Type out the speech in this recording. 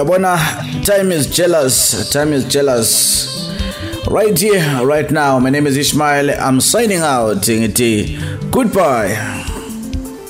Uyabona, time is jealous. Time is jealous. Right here, right now. My name is Ishmael. I'm signing out. Goodbye.